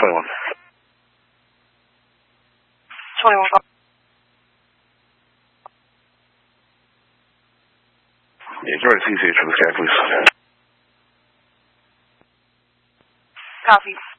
21. 21. Yeah, go ahead and CCH for the sky, please. Copy.